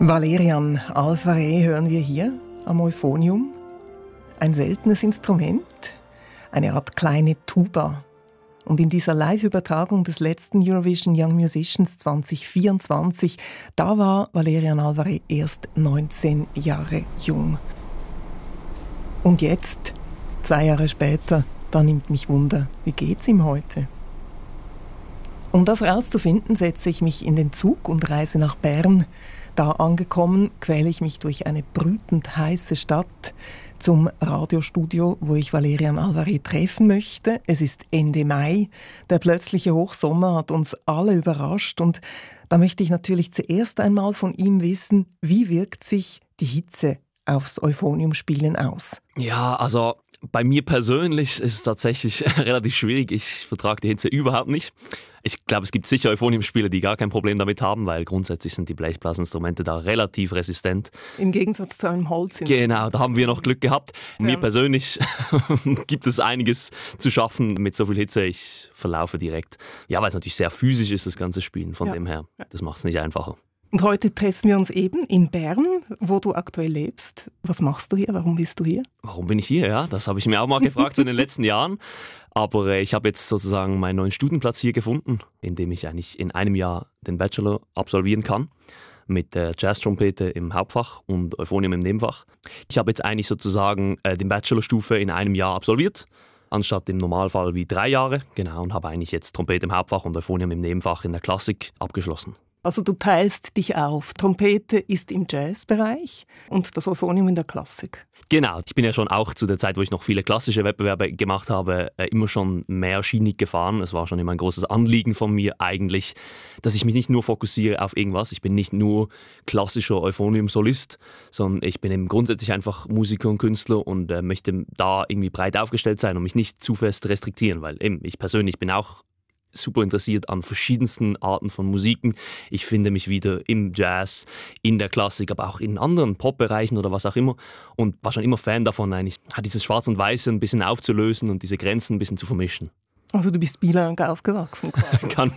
Valerian Alvarez hören wir hier am Euphonium. Ein seltenes Instrument, eine Art kleine Tuba. Und in dieser Live-Übertragung des letzten Eurovision Young Musicians 2024, da war Valerian Alvarez erst 19 Jahre jung. Und jetzt, 2 Jahre später, da nimmt mich Wunder, wie geht's ihm heute? Um das herauszufinden, setze ich mich in den Zug und reise nach Bern. Da angekommen, quäle ich mich durch eine brütend heiße Stadt zum Radiostudio, wo ich Valerian Alvarez treffen möchte. Es ist Ende Mai. Der plötzliche Hochsommer hat uns alle überrascht. Und da möchte ich natürlich zuerst einmal von ihm wissen, wie wirkt sich die Hitze aufs Euphonium-Spielen aus? Ja, also bei mir persönlich ist es tatsächlich relativ schwierig. Ich vertrage die Hitze überhaupt nicht. Ich glaube, es gibt sicher Euphonium-Spieler, die gar kein Problem damit haben, weil grundsätzlich sind die Blechblasinstrumente da relativ resistent. Im Gegensatz zu einem Holz. Genau, da haben wir noch Glück gehabt. Ja. Mir persönlich gibt es einiges zu schaffen mit so viel Hitze. Ich verlaufe direkt. Ja, weil es natürlich sehr physisch ist, das ganze Spielen. Von dem her, das macht es nicht einfacher. Und heute treffen wir uns eben in Bern, wo du aktuell lebst. Was machst du hier? Warum bist du hier? Warum bin ich hier? Ja, das habe ich mir auch mal gefragt so in den letzten Jahren. Aber ich habe jetzt sozusagen meinen neuen Studienplatz hier gefunden, in dem ich eigentlich in einem Jahr den Bachelor absolvieren kann. Mit Jazz-Trompete im Hauptfach und Euphonium im Nebenfach. Ich habe jetzt eigentlich sozusagen die Bachelorstufe in einem Jahr absolviert, anstatt im Normalfall wie 3 Jahre. Genau, und habe eigentlich jetzt Trompete im Hauptfach und Euphonium im Nebenfach in der Klassik abgeschlossen. Also du teilst dich auf. Trompete ist im Jazzbereich und das Euphonium in der Klassik. Genau, ich bin ja schon auch zu der Zeit, wo ich noch viele klassische Wettbewerbe gemacht habe, immer schon mehrschienig gefahren. Es war schon immer ein großes Anliegen von mir eigentlich, dass ich mich nicht nur fokussiere auf irgendwas. Ich bin nicht nur klassischer Euphonium-Solist, sondern ich bin eben grundsätzlich einfach Musiker und Künstler und möchte da irgendwie breit aufgestellt sein und mich nicht zu fest restriktieren, weil eben ich persönlich bin auch super interessiert an verschiedensten Arten von Musiken. Ich finde mich wieder im Jazz, in der Klassik, aber auch in anderen Pop-Bereichen oder was auch immer. Und war schon immer Fan davon, eigentlich dieses Schwarz und Weiße ein bisschen aufzulösen und diese Grenzen ein bisschen zu vermischen. Also du bist bilang aufgewachsen quasi. Kann